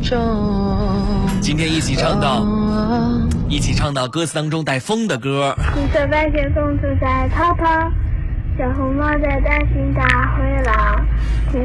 今天一起唱到歌词当中带风的歌。 绿色白雪公主在逃跑，小红帽在担心大灰狼。